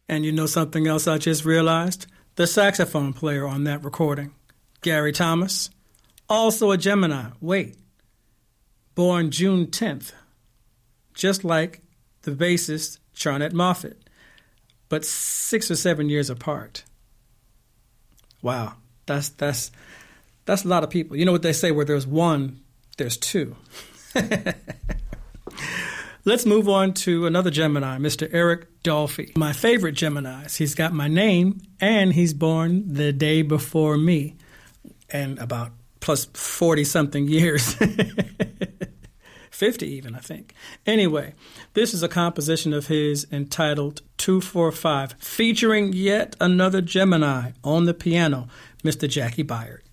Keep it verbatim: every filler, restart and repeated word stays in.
And you know something else I just realized? The saxophone player on that recording, Gary Thomas, also a Gemini. Wait, born June tenth, just like the bassist Charnett Moffett, but six or seven years apart. Wow, that's that's that's a lot of people. You know what they say, where there's one, there's two. Let's move on to another Gemini, Mister Eric Dolphy. My favorite Geminis. He's got my name, and he's born the day before me, and about plus forty-something years. fifty even, I think. Anyway, this is a composition of his entitled two four five, featuring yet another Gemini on the piano, Mister Jackie Byard.